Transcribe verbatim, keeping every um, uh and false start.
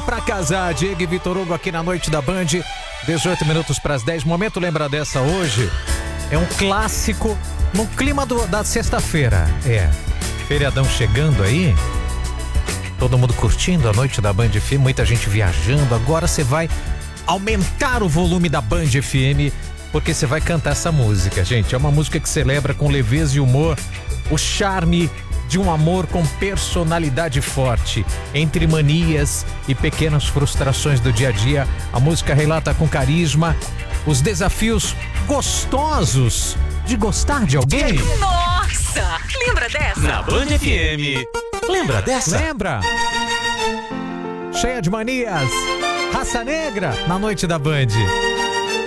pra casar. Diego e Vitor Hugo aqui na noite da Band. dezoito minutos para as dez. Momento lembra dessa hoje. É um clássico no clima do, da sexta-feira. É, feriadão chegando aí. Todo mundo curtindo a noite da Band F M. Muita gente viajando. Agora você vai aumentar o volume da Band F M, porque você vai cantar essa música, gente. É uma música que celebra com leveza e humor o charme de um amor com personalidade forte. Entre manias e pequenas frustrações do dia a dia, a música relata com carisma os desafios gostosos de gostar de alguém. Nossa! Lembra dessa? Na Band F M. Lembra dessa? Lembra? Cheia de manias. Raça Negra na noite da Band.